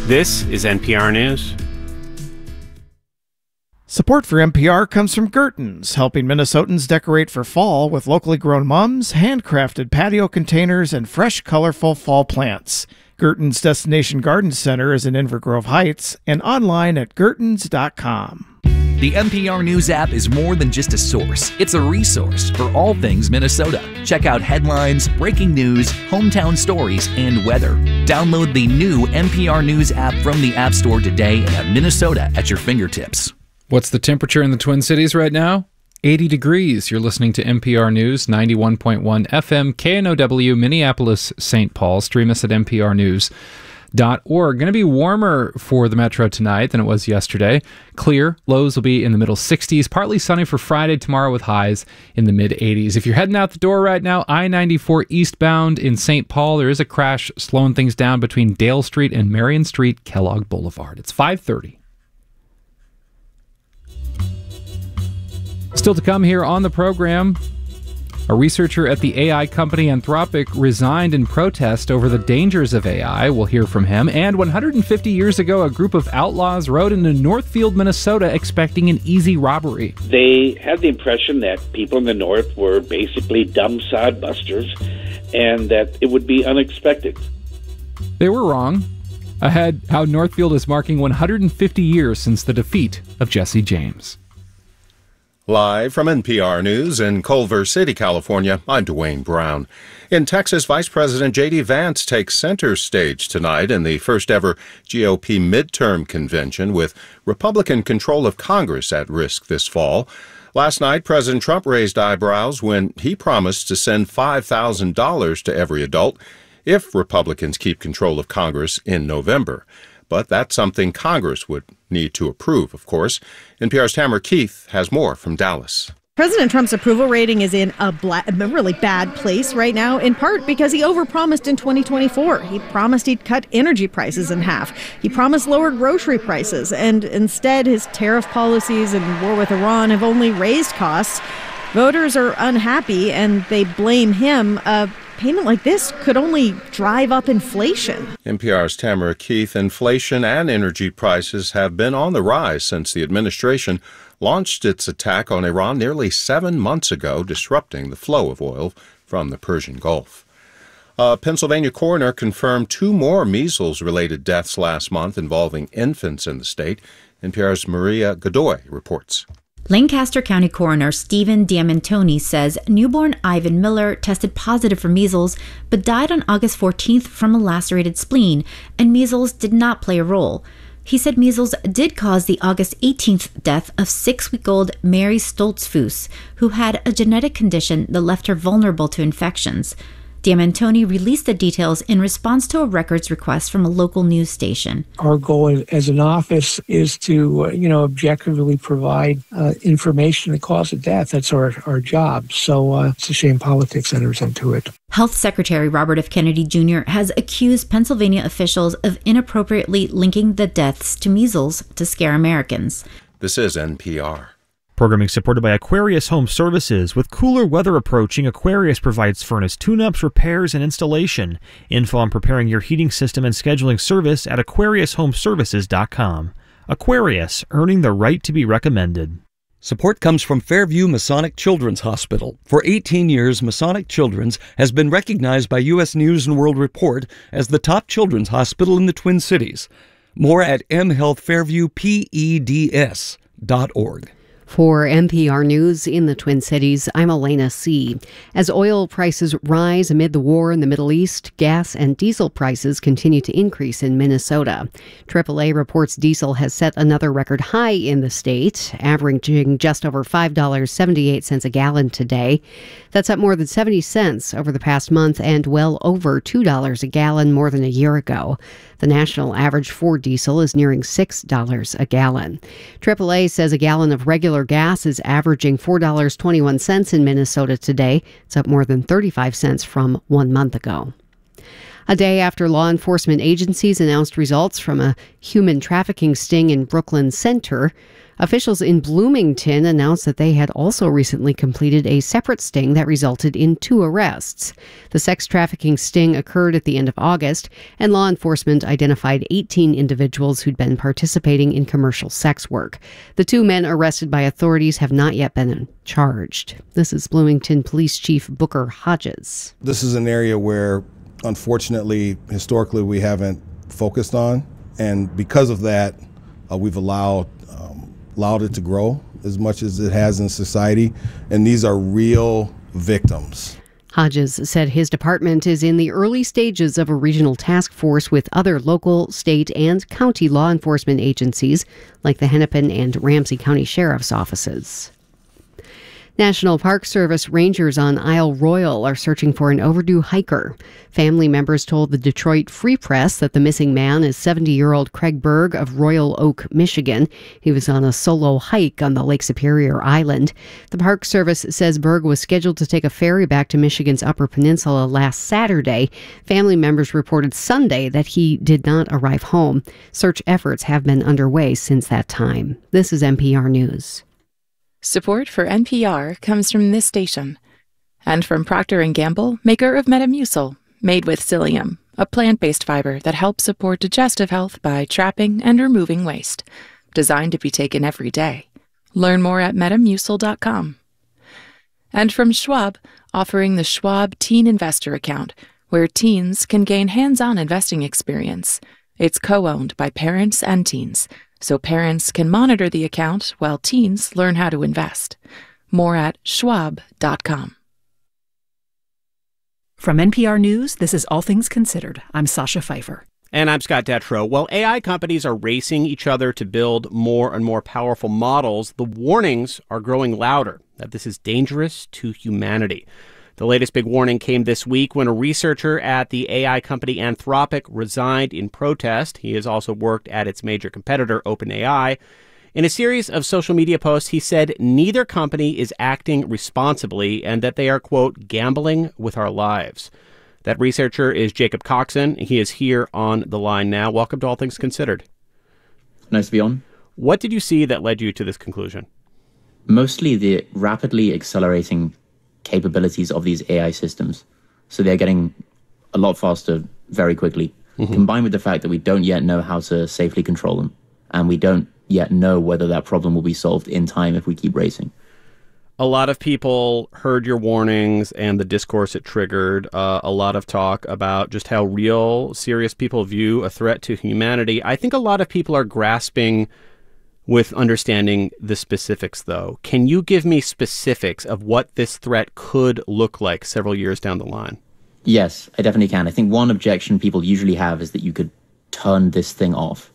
This is NPR News. Support for NPR comes from Gertens, helping Minnesotans decorate for fall with locally grown mums, handcrafted patio containers, and fresh, colorful fall plants. Gertens Destination Garden Center is in Inver Grove Heights and online at gertens.com. The NPR News app is more than just a source. It's a resource for all things Minnesota. Check out headlines, breaking news, hometown stories, and weather. Download the new NPR News app from the App Store today and have Minnesota at your fingertips. What's the temperature in the Twin Cities right now? 80 degrees. You're listening to NPR News, 91.1 FM, KNOW, Minneapolis, St. Paul. Stream us at nprnews.org. Going to be warmer for the metro tonight than it was yesterday. Clear. Lows will be in the middle 60s. Partly sunny for Friday, tomorrow with highs in the mid 80s. If you're heading out the door right now, I-94 eastbound in St. Paul, there is a crash slowing things down between Dale Street and Marion Street, Kellogg Boulevard. It's 5:30. Still to come here on the program, a researcher at the AI company Anthropic resigned in protest over the dangers of AI. We'll hear from him. And 150 years ago, a group of outlaws rode into Northfield, Minnesota, expecting an easy robbery. They had the impression that people in the North were basically dumb sodbusters and that it would be unexpected. They were wrong. Ahead, how Northfield is marking 150 years since the defeat of Jesse James. Live from NPR News in Culver City, California, I'm Dwayne Brown. In Texas, Vice President J.D. Vance takes center stage tonight in the first ever GOP midterm convention, with Republican control of Congress at risk this fall. Last night, President Trump raised eyebrows when he promised to send $5,000 to every adult if Republicans keep control of Congress in November. But that's something Congress would need to approve, of course. NPR's Tamara Keith has more from Dallas. President Trump's approval rating is in a really bad place right now, in part because he overpromised in 2024. He promised he'd cut energy prices in half. He promised lower grocery prices, and instead his tariff policies and war with Iran have only raised costs. Voters are unhappy, and they blame him. Payment like this could only drive up inflation. NPR's Tamara Keith. Inflation and energy prices have been on the rise since the administration launched its attack on Iran nearly 7 months ago, disrupting the flow of oil from the Persian Gulf. A Pennsylvania coroner confirmed 2 more measles-related deaths last month involving infants in the state. NPR's Maria Godoy reports. Lancaster County Coroner Stephen Diamantoni says newborn Ivan Miller tested positive for measles but died on August 14th from a lacerated spleen, and measles did not play a role. He said measles did cause the August 18th death of 6-week-old Mary Stoltzfus, who had a genetic condition that left her vulnerable to infections. Diamantoni released the details in response to a records request from a local news station. Our goal as an office is to, objectively provide information on the cause of death. That's our job. So it's a shame politics enters into it. Health Secretary Robert F. Kennedy Jr. has accused Pennsylvania officials of inappropriately linking the deaths to measles to scare Americans. This is NPR. Programming supported by Aquarius Home Services. With cooler weather approaching, Aquarius provides furnace tune-ups, repairs, and installation. Info on preparing your heating system and scheduling service at aquariushomeservices.com. Aquarius, earning the right to be recommended. Support comes from Fairview Masonic Children's Hospital. For 18 years, Masonic Children's has been recognized by U.S. News & World Report as the top children's hospital in the Twin Cities. More at mhealthfairviewpeds.org. For NPR News in the Twin Cities, I'm Elena C. As oil prices rise amid the war in the Middle East, gas and diesel prices continue to increase in Minnesota. AAA reports diesel has set another record high in the state, averaging just over $5.78 a gallon today. That's up more than 70 cents over the past month and well over $2 a gallon more than a year ago. The national average for diesel is nearing $6 a gallon. AAA says a gallon of regular gas is averaging $4.21 in Minnesota today. It's up more than 35 cents from 1 month ago. A day after law enforcement agencies announced results from a human trafficking sting in Brooklyn Center, officials in Bloomington announced that they had also recently completed a separate sting that resulted in 2 arrests. The sex trafficking sting occurred at the end of August, and law enforcement identified 18 individuals who'd been participating in commercial sex work. The 2 men arrested by authorities have not yet been charged. This is Bloomington Police Chief Booker Hodges. This is an area where, unfortunately, historically, we haven't focused on, and because of that, we've allowed it to grow as much as it has in society, and these are real victims. Hodges said his department is in the early stages of a regional task force with other local, state, and county law enforcement agencies like the Hennepin and Ramsey County Sheriff's offices. National Park Service rangers on Isle Royal are searching for an overdue hiker. Family members told the Detroit Free Press that the missing man is 70-year-old Craig Berg of Royal Oak, Michigan. He was on a solo hike on the Lake Superior Island. The Park Service says Berg was scheduled to take a ferry back to Michigan's Upper Peninsula last Saturday. Family members reported Sunday that he did not arrive home. Search efforts have been underway since that time. This is NPR News. Support for NPR comes from this station and from Procter & Gamble, maker of Metamucil, made with psyllium, a plant-based fiber that helps support digestive health by trapping and removing waste. Designed to be taken every day. Learn more at Metamucil.com. And from Schwab, offering the Schwab Teen Investor Account, where teens can gain hands-on investing experience. It's co-owned by parents and teens, so parents can monitor the account while teens learn how to invest. More at schwab.com. From NPR News, this is All Things Considered. I'm Sasha Pfeiffer. And I'm Scott Detrow. While AI companies are racing each other to build more and more powerful models, the warnings are growing louder that this is dangerous to humanity. The latest big warning came this week when a researcher at the AI company Anthropic resigned in protest. He has also worked at its major competitor, OpenAI. In a series of social media posts, he said neither company is acting responsibly and that they are, quote, gambling with our lives. That researcher is Jacob Coxon. He is here on the line now. Welcome to All Things Considered. Nice to be on. What did you see that led you to this conclusion? Mostly the rapidly accelerating capabilities of these AI systems. So they're getting a lot faster very quickly, combined with the fact that we don't yet know how to safely control them. And we don't yet know whether that problem will be solved in time if we keep racing. A lot of people heard your warnings and the discourse it triggered. A lot of talk about just how real, serious people view a threat to humanity. I think a lot of people are grasping with understanding the specifics, though. Can you give me specifics of what this threat could look like several years down the line? Yes, I definitely can. I think one objection people usually have is that you could turn this thing off.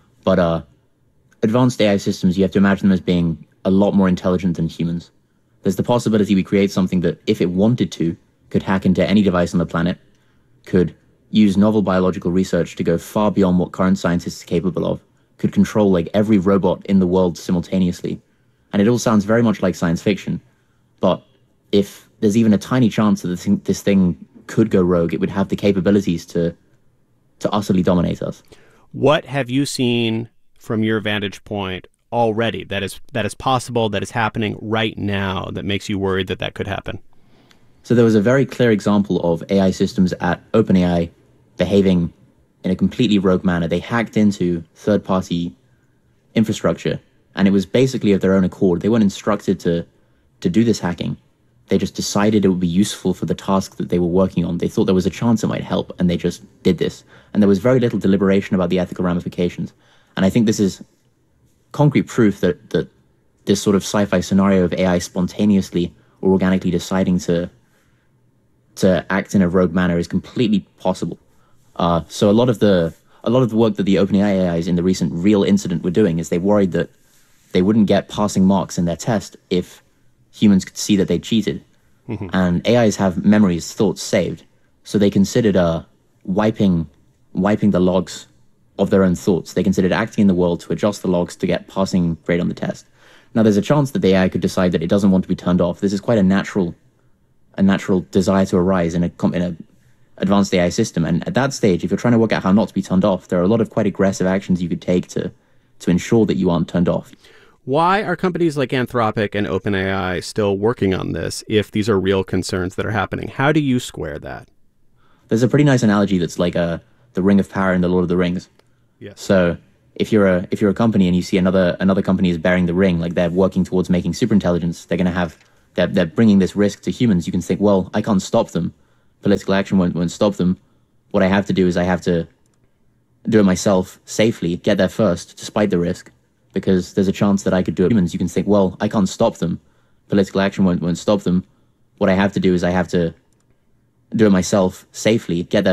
But advanced AI systems, you have to imagine them as being a lot more intelligent than humans. There's the possibility we create something that, if it wanted to, could hack into any device on the planet, could use novel biological research to go far beyond what current scientists are capable of, could control like every robot in the world simultaneously. And it all sounds very much like science fiction. But if there's even a tiny chance that this thing could go rogue, it would have the capabilities to utterly dominate us. What have you seen from your vantage point already that is possible, that is happening right now, that makes you worried that that could happen? So there was a very clear example of AI systems at OpenAI behaving in a completely rogue manner. They hacked into third-party infrastructure, and it was basically of their own accord. They weren't instructed to do this hacking. They just decided it would be useful for the task that they were working on. They thought there was a chance it might help, and they just did this. And there was very little deliberation about the ethical ramifications. And I think this is concrete proof that this sort of sci-fi scenario of AI spontaneously or organically deciding to act in a rogue manner is completely possible. So a lot of the work that the OpenAI AIs in the recent real incident were doing is they worried that they wouldn't get passing marks in their test if humans could see that they cheated. And AIs have memories, thoughts saved, so they considered wiping the logs of their own thoughts. They considered acting in the world to adjust the logs to get passing grade on the test. Now there's a chance that the AI could decide that it doesn't want to be turned off. This is quite a natural desire to arise in advanced AI system. And at that stage, if you're trying to work out how not to be turned off, there are a lot of quite aggressive actions you could take to ensure that you aren't turned off. Why are companies like Anthropic and OpenAI still working on this if these are real concerns that are happening? How do you square that? There's a pretty nice analogy that's like the Ring of Power in the Lord of the Rings. Yes. So if you're a company and you see another company is bearing the ring, like they're working towards making superintelligence, they're bringing this risk to humans. You can think, well, I can't stop them. Political action won't stop them. What I have to do is I have to do it myself safely, get there first, despite the risk, because there's a chance that I could do it. Humans, you can think, well, I can't stop them. Political action won't stop them. What I have to do is I have to do it myself safely, get there